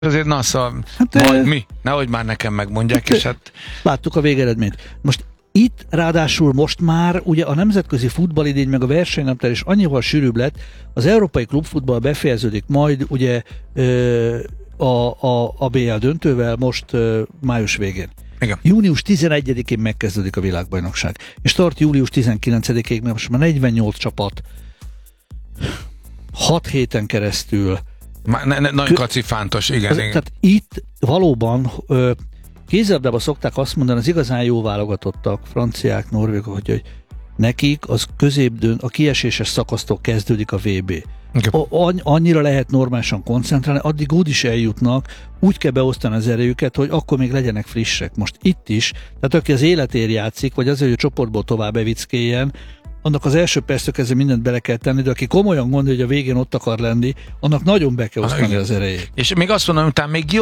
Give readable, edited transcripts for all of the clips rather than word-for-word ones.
Azért NASA, Hát, majd mi? Nehogy már nekem megmondják, és hát... Láttuk a végeredményt. Most itt ráadásul most már ugye a nemzetközi futballidény meg a versenynaptár is annyival sűrűbb lett, az európai klubfutball befejeződik majd ugye a BL döntővel most május végén. Igen. Június 11-én megkezdődik a világbajnokság, és tart július 19-ig, mert most már 48 csapat 6 héten keresztül. Nagyon kacifántos, igen. Tehát itt valóban kézilabdában szokták azt mondani, az igazán jó válogatottak, franciák, norvégok, hogy nekik az a kieséses szakasztól kezdődik a VB. Annyira lehet normálisan koncentrálni, addig úgy is eljutnak, úgy kell beosztani az erejüket, hogy akkor még legyenek frissek. Most itt is, tehát aki az életért játszik, vagy azért, hogy a csoportból tovább evickéljen, annak az első perctől kezdve mindent bele kell tenni, de aki komolyan gondolja, hogy a végén ott akar lenni, annak nagyon be kell osztani az erejét. És még azt mondom, utána még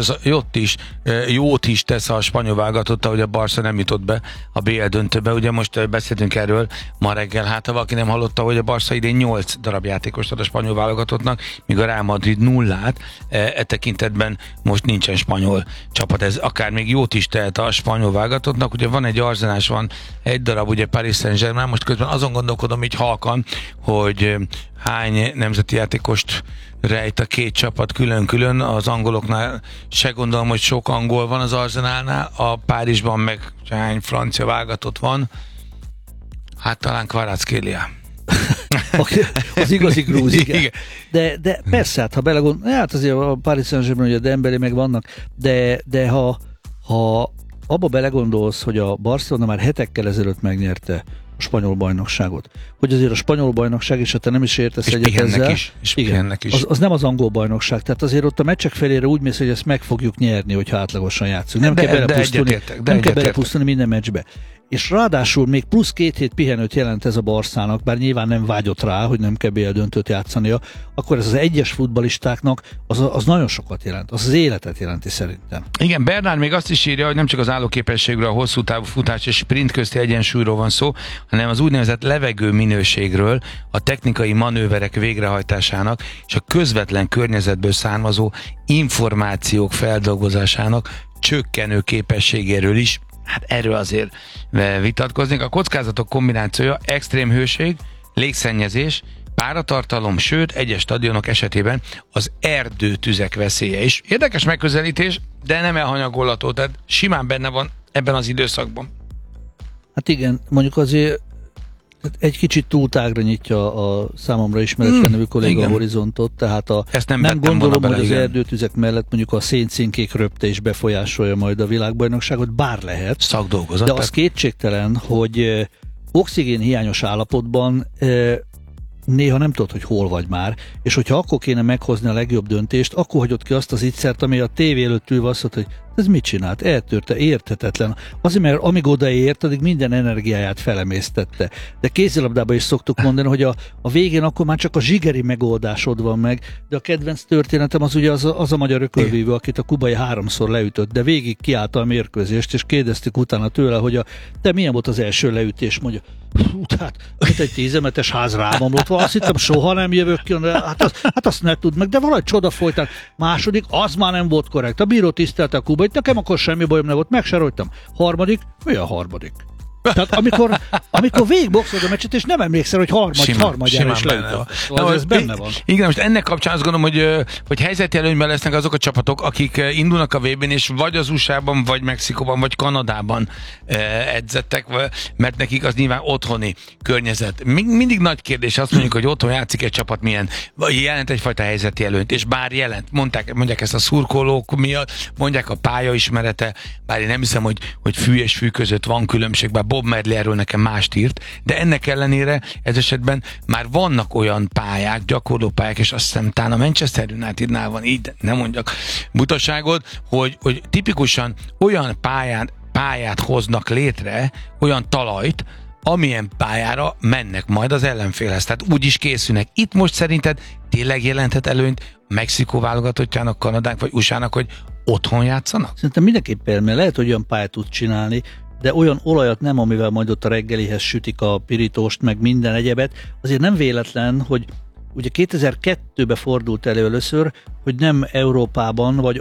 jót is tesz a spanyol válogatott, hogy a Barca nem jutott be a BL döntőbe. Ugye most beszéltünk erről ma reggel, hát ha valaki nem hallotta, hogy a Barca idén 8 darab játékost ad a spanyol válogatottnak, míg a Real Madrid 0-át. E tekintetben most nincsen spanyol csapat. Ez akár még jót is tehet a spanyol válogatottnak. Ugye van egy Arzenás, van egy darab, ugye Paris Saint-Germain, most közben azon gondolkodom így halkan, hogy hány nemzeti játékost rejt a két csapat külön-külön. Az angoloknál se gondolom, hogy sok angol van az Arsenalnál, a Párizsban meg hány francia válogatott van. Hát talán Kvaratskhelia. Az igazi grúz, igen. De persze, hát ha belegondolom, hát azért a Paris Saint-Germain, ugye Dembélé meg vannak, de ha abba belegondolsz, hogy a Barcelona már hetekkel ezelőtt megnyerte a spanyol bajnokságot, hogy azért a spanyol bajnokság, és ha te nem is értesz egyet ezzel, az nem az angol bajnokság, tehát azért ott a meccsek felére úgy mész, hogy ezt meg fogjuk nyerni, hogyha átlagosan játszunk. Nem kell belepusztulni minden meccsbe. És ráadásul még plusz 2 hét pihenőt jelent ez a Barszának, bár nyilván nem vágyott rá, hogy nem kell BL döntőt játszania, akkor ez az egyes futballistáknak az nagyon sokat jelent. Az életet jelenti szerintem. Igen, Bernard még azt is írja, hogy nem csak az állóképességről, a hosszú távú futás és sprint közti egyensúlyról van szó, hanem az úgynevezett levegő minőségről, a technikai manőverek végrehajtásának és a közvetlen környezetből származó információk feldolgozásának csökkenő képességéről is. Hát erről azért vitatkoznék. A kockázatok kombinációja extrém hőség, légszennyezés, páratartalom, sőt, egyes stadionok esetében az erdőtüzek veszélye is. Érdekes megközelítés, de nem elhanyagolható, tehát simán benne van ebben az időszakban. Hát igen, mondjuk azért egy kicsit túl tágra nyitja a számomra ismeretlen nevű kolléga a horizontot, tehát nem gondolom, hogy az erdőtüzek mellett mondjuk a széncinkék röpte is befolyásolja majd a világbajnokságot, bár lehet. Szakdolgozat. De az kétségtelen, hogy oxigén hiányos állapotban néha nem tudod, hogy hol vagy már, és hogyha akkor kéne meghozni a legjobb döntést, akkor hagyod ki azt az ígyszert, ami a tévé előtt ülve azt mondta, hogy ez mit csinált? Eltörte, érthetetlen. Azért, mert amíg odaért, addig minden energiáját felemésztette. De kézilabdában is szoktuk mondani, hogy a végén akkor már csak a zsigeri megoldásod van meg, de a kedvenc történetem az ugye az a magyar ökölvívő, akit a kubai 3-szor leütött, de végig kiállta a mérkőzést, és kérdeztük utána tőle, hogy te milyen volt az első leütés? Mondja, hát egy 10 emetes ház rámomlott, azt hittem, soha nem jövök ki, hát azt ne tudd meg, de valahogy csoda folytán. Második, az már nem volt korrekt. A bíró tisztelte a Kubait, nekem akkor semmi bajom nem volt, megseroltam. Harmadik, mi a harmadik? Tehát amikor végigboxolod a meccset, és nem emlékszel, hogy harmadjára is leütött. Ez benne van. Igen, most ennek kapcsán azt gondolom, hogy helyzeti előnyben lesznek azok a csapatok, akik indulnak a VB-n, és vagy az USA-ban, vagy Mexikóban, vagy Kanadában edzettek, mert nekik az nyilván otthoni környezet. Mindig nagy kérdés, azt mondjuk, hogy otthon játszik egy csapat milyen, jelent egyfajta helyzeti előnyt, és bár jelent, mondják ezt a szurkolók miatt, mondják a pályaismerete, bár én nem hiszem, hogy fű és fű között van különbség, bár Bob Medley erről nekem mást írt, de ennek ellenére ez esetben már vannak olyan pályák, gyakorlópályák, és azt hiszem talán a Manchester Unitednál van így, de nem mondjak butaságot, hogy tipikusan olyan pályát hoznak létre, olyan talajt, amilyen pályára mennek majd az ellenfélhez. Tehát úgy is készülnek. Itt most szerinted tényleg jelenthet előnyt Mexikó válogatottjának, Kanadának vagy USA-nak, hogy otthon játszanak? Szerintem mindenképpen, mert lehet, hogy olyan pályát tud csinálni, de olyan olajat nem, amivel majd ott a reggelihez sütik a pirítóst, meg minden egyebet. Azért nem véletlen, hogy ugye 2002-ben fordult elő először, hogy nem Európában vagy